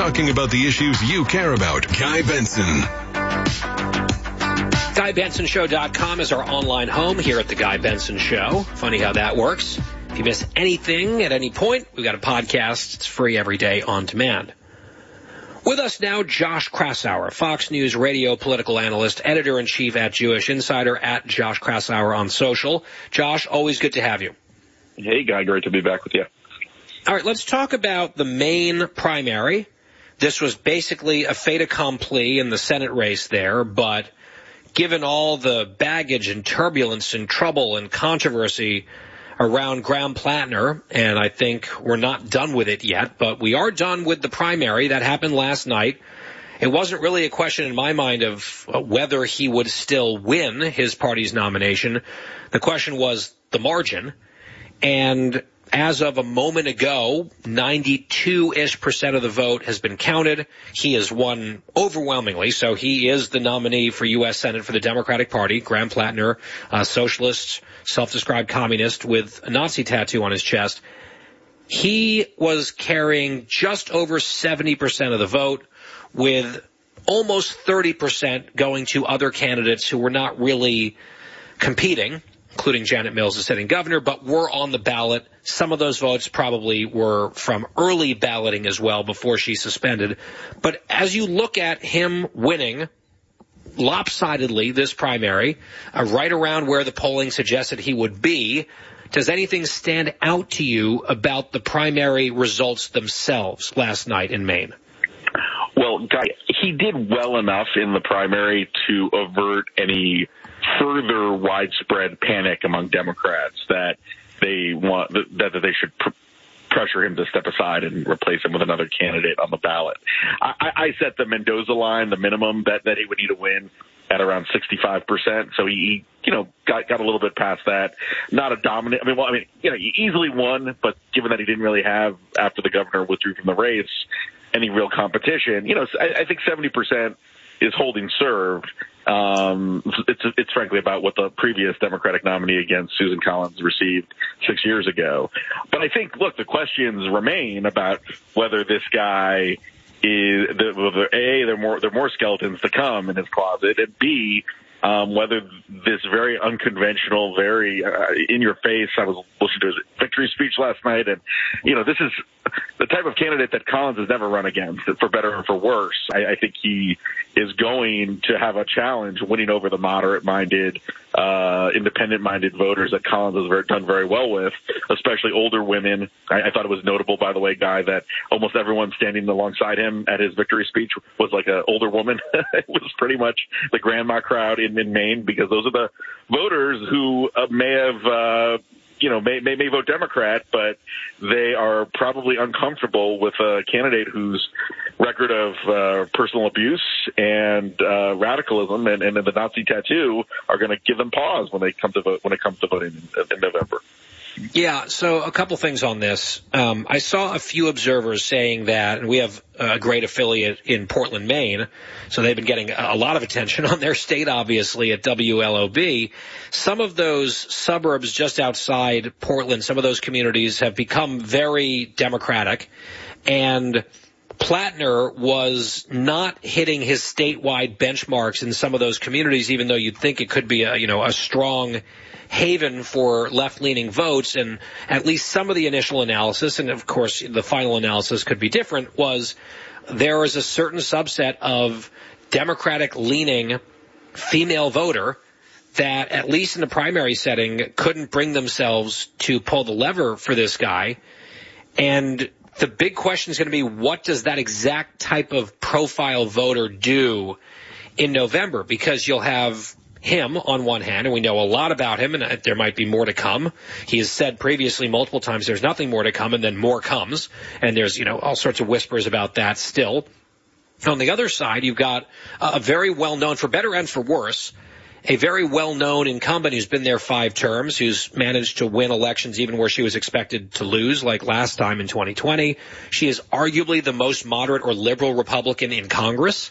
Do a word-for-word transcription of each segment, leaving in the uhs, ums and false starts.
talking about the issues you care about. Guy Benson. Guy Benson Show dot com is our online home here at The Guy Benson Show. Funny how that works. If you miss anything at any point, we've got a podcast. It's free every day on demand. With us now, Josh Kraushaar, Fox News radio political analyst, editor-in-chief at Jewish Insider, at Josh Kraushaar on social. Josh, always good to have you. Hey, Guy, great to be back with you. All right, let's talk about the Maine primary. This was basically a fait accompli in the Senate race there, but given all the baggage and turbulence and trouble and controversy around Graham Plattner, and I think we're not done with it yet, but we are done with the primary. That happened last night. It wasn't really a question in my mind of whether he would still win his party's nomination. The question was the margin. And as of a moment ago, ninety-two-ish percent of the vote has been counted. He has won overwhelmingly, so he is the nominee for U S Senate for the Democratic Party. Graham Plattner, a socialist, self-described communist with a Nazi tattoo on his chest. He was carrying just over seventy percent of the vote, with almost thirty percent going to other candidates who were not really competing, including Janet Mills, the sitting governor, but were on the ballot. Some of those votes probably were from early balloting as well before she suspended. But as you look at him winning lopsidedly this primary, uh, right around where the polling suggested he would be, does anything stand out to you about the primary results themselves last night in Maine? Well, Guy, he did well enough in the primary to avert any further widespread panic among Democrats that they want that, that they should pr- pressure him to step aside and replace him with another candidate on the ballot. I, I set the Mendoza line, the minimum that, that he would need to win, at around sixty-five percent. So he, you know, got got a little bit past that. Not a dominant. I mean, well, I mean, you know, he easily won, but given that he didn't really have, after the governor withdrew from the race, any real competition, you know, I, I think seventy percent is holding serve. Um, it's, it's frankly about what the previous Democratic nominee against Susan Collins received six years ago. But I think, look, the questions remain about whether this guy is, the, the, A, there are more, there are more skeletons to come in his closet, and B, um, whether this very unconventional, very uh, in your face, I was listening to his victory speech last night, and, you know, this is the type of candidate that Collins has never run against, for better or for worse. I, I think he is going to have a challenge winning over the moderate-minded, uh, independent-minded voters that Collins has very, done very well with, especially older women. I, I thought it was notable, by the way, Guy, that almost everyone standing alongside him at his victory speech was like an older woman. It was pretty much the grandma crowd in, in Maine, because those are the voters who uh, may have, uh, you know, may, may may vote Democrat, but they are probably uncomfortable with a candidate whose record of uh, personal abuse and uh, radicalism and, and the Nazi tattoo are going to give them pause when they come to vote when it comes to voting in, in November. Yeah, so a couple things on this. Um, I saw a few observers saying that, and we have a great affiliate in Portland, Maine, so they've been getting a lot of attention on their state, obviously, at W L O B. Some of those suburbs just outside Portland, some of those communities have become very Democratic, and Plattner was not hitting his statewide benchmarks in some of those communities, even though you'd think it could be a, you know, a strong haven for left-leaning votes. And at least some of the initial analysis, and of course the final analysis could be different, was there is a certain subset of Democratic-leaning female voter that, at least in the primary setting, couldn't bring themselves to pull the lever for this guy. And the big question is going to be, what does that exact type of profile voter do in November? Because you'll have him on one hand, and we know a lot about him, and there might be more to come. He has said previously multiple times there's nothing more to come, and then more comes, and there's, you know, all sorts of whispers about that still. On the other side, you've got a very well-known, for better and for worse, a very well-known incumbent who's been there five terms, who's managed to win elections even where she was expected to lose, like last time in twenty twenty. She is arguably the most moderate or liberal Republican in Congress,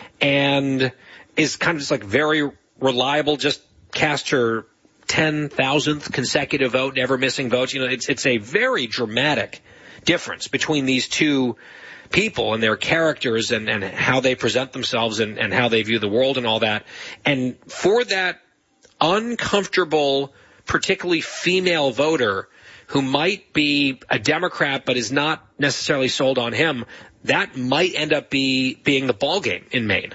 and is kind of just like very reliable, just cast her ten thousandth consecutive vote, never missing votes. You know, it's it's a very dramatic difference between these two people and their characters and, and how they present themselves and, and how they view the world and all that. And for that uncomfortable, particularly female voter who might be a Democrat but is not necessarily sold on him, that might end up be being the ballgame in Maine.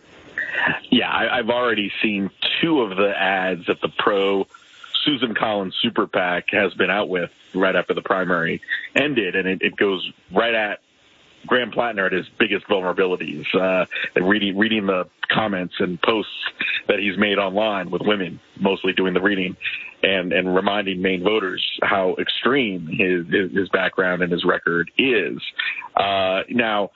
Yeah, I, I've already seen two of the ads that the pro Susan Collins super PAC has been out with right after the primary ended, and it, it goes right at Graham Plattner at his biggest vulnerabilities, uh, and reading, reading the comments and posts that he's made online with women, mostly doing the reading, and, and reminding Maine voters how extreme his, his, his background and his record is. Uh, now,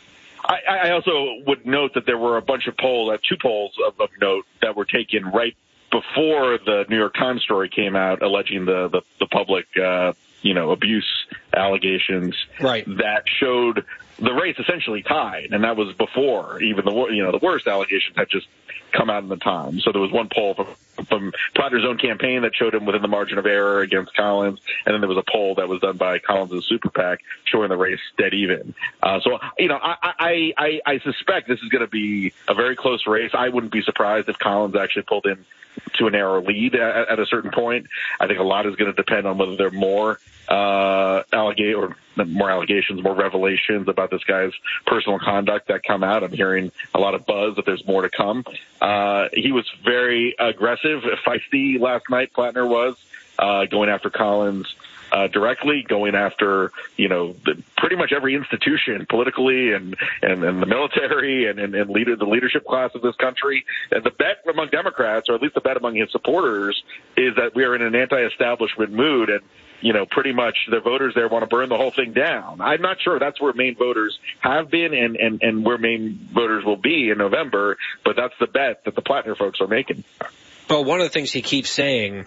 I, I also would note that there were a bunch of polls, uh, two polls of, of note that were taken right before the New York Times story came out alleging the, the, the public, uh, you know, abuse allegations, right, that showed the race essentially tied. And that was before even the, you know, the worst allegations had just come out in the Times. So there was one poll from, from Plattner's own campaign that showed him within the margin of error against Collins. And then there was a poll that was done by Collins' super PAC showing the race dead even. Uh, so, you know, I, I, I, I suspect this is going to be a very close race. I wouldn't be surprised if Collins actually pulled in to a narrow lead at, at a certain point. I think a lot is going to depend on whether there are more uh, allegate or more allegations, more revelations about this guy's personal conduct that come out. I'm hearing a lot of buzz that there's more to come. Uh, he was very aggressive, feisty last night. Plattner was uh, going after Collins uh, directly, going after, you know, the, pretty much every institution politically and, and, and the military and, and, and leader, the leadership class of this country. And the bet among Democrats, or at least the bet among his supporters, is that we are in an anti-establishment mood, and, you know, pretty much the voters there want to burn the whole thing down. I'm not sure that's where Maine voters have been and, and, and where Maine voters will be in November, but that's the bet that the Plattner folks are making. Well, one of the things he keeps saying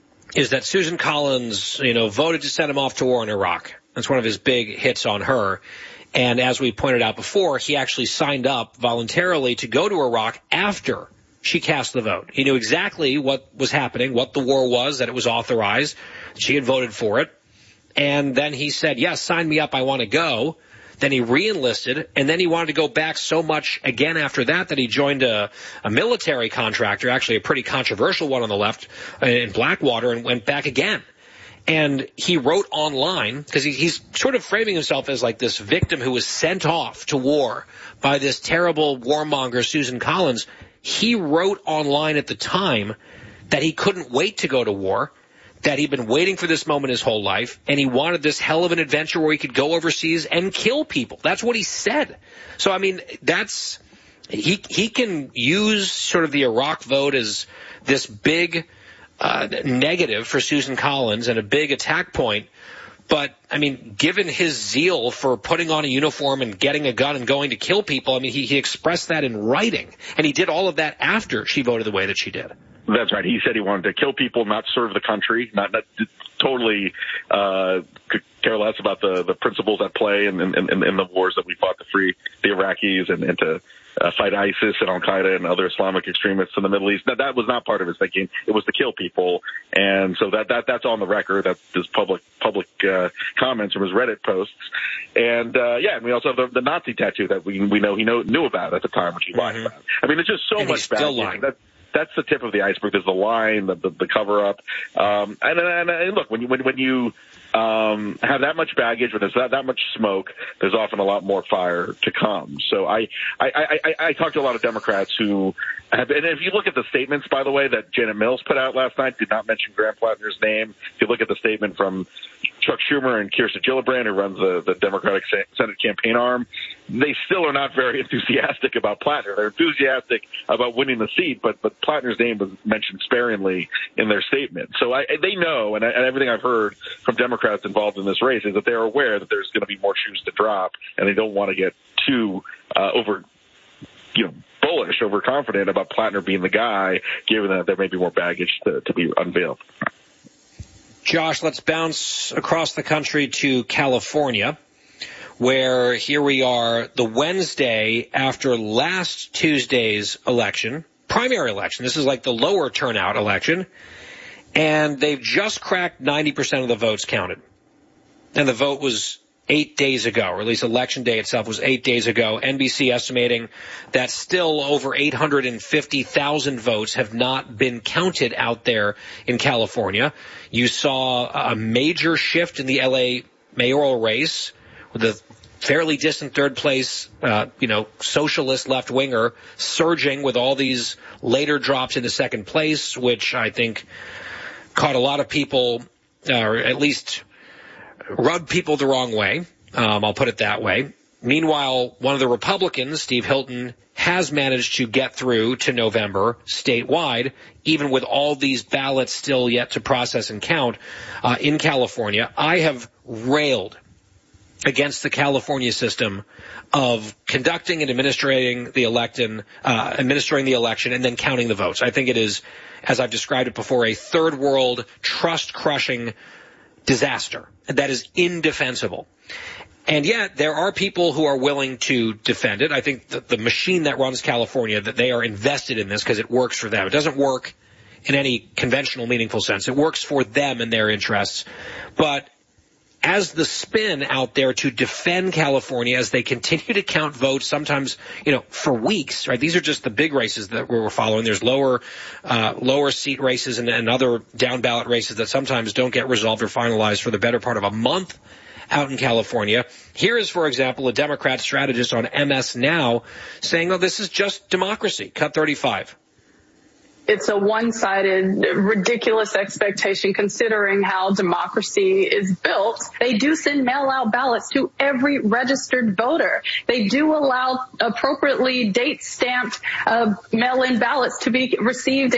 is that Susan Collins, you know, voted to send him off to war in Iraq. That's one of his big hits on her. And as we pointed out before, he actually signed up voluntarily to go to Iraq after she cast the vote. He knew exactly what was happening, what the war was, that it was authorized. She had voted for it. And then he said, yes, sign me up. I want to go. Then he re-enlisted, and then he wanted to go back so much again after that that he joined a, a military contractor, actually a pretty controversial one on the left in Blackwater, and went back again. And he wrote online, because he, he's sort of framing himself as like this victim who was sent off to war by this terrible warmonger, Susan Collins. He wrote online at the time that he couldn't wait to go to war, that he'd been waiting for this moment his whole life, and he wanted this hell of an adventure where he could go overseas and kill people. That's what he said. So, I mean, that's he he can use sort of the Iraq vote as this big uh, negative for Susan Collins and a big attack point. But, I mean, given his zeal for putting on a uniform and getting a gun and going to kill people, I mean, he, he expressed that in writing. And he did all of that after she voted the way that she did. That's right. He said he wanted to kill people, not serve the country, not, not totally uh, could care less about the, the principles at play in, in, in, in the wars that we fought to free the Iraqis and, and to uh, fight ISIS and Al-Qaeda and other Islamic extremists in the Middle East. That, that was not part of his thinking. It was to kill people. And so that, that that's on the record. That's his public public uh, comments from his Reddit posts. And, uh, yeah, and we also have the, the Nazi tattoo that we we know he know, knew about at the time, which he lied mm-hmm. about. I mean, there's just so and much baggage. That, That's the tip of the iceberg. There's the line, the, the, the cover-up. Um, and, and, and look, when you, when, when you um, have that much baggage, when there's that, that much smoke, there's often a lot more fire to come. So I, I, I, I, I talked to a lot of Democrats who have, and if you look at the statements, by the way, that Janet Mills put out last night, did not mention Graham Plattner's name. If you look at the statement from Chuck Schumer and Kirsten Gillibrand, who runs the, the Democratic Senate campaign arm, they still are not very enthusiastic about Plattner. They're enthusiastic about winning the seat, but, but Plattner's name was mentioned sparingly in their statement. So I, they know, and, I, and everything I've heard from Democrats involved in this race is that they're aware that there's going to be more shoes to drop, and they don't want to get too uh, over, you know, bullish, overconfident about Plattner being the guy, given that there may be more baggage to, to be unveiled. Josh, let's bounce across the country to California, where here we are the Wednesday after last Tuesday's election, primary election. This is like the lower turnout election, and they've just cracked ninety percent of the votes counted. And the vote was eight days ago, or at least Election Day itself was eight days ago. N B C estimating that still over eight hundred fifty thousand votes have not been counted out there in California. You saw a major shift in the L A mayoral race with the fairly distant third place, uh, you know, socialist left-winger surging with all these later drops into second place, which I think caught a lot of people, uh, or at least rubbed people the wrong way. Um, I'll put it that way. Meanwhile, one of the Republicans, Steve Hilton, has managed to get through to November statewide, even with all these ballots still yet to process and count uh, in California. I have railed against the California system of conducting and administrating the election, uh, administering the election and then counting the votes. I think it is, as I've described it before, a third world trust-crushing disaster that is indefensible. And yet there are people who are willing to defend it. I think that the machine that runs California, that they are invested in this because it works for them. It doesn't work in any conventional, meaningful sense. It works for them and their interests. But as the spin out there to defend California as they continue to count votes, sometimes, you know, for weeks, right? These are just the big races that we're following. There's lower, uh, lower seat races and, and other down ballot races that sometimes don't get resolved or finalized for the better part of a month out in California. Here is, for example, a Democrat strategist on M S Now saying, oh, this is just democracy. Cut thirty-five. It's a one-sided, ridiculous expectation considering how democracy is built. They do send mail-out ballots to every registered voter. They do allow appropriately date-stamped uh, mail-in ballots to be received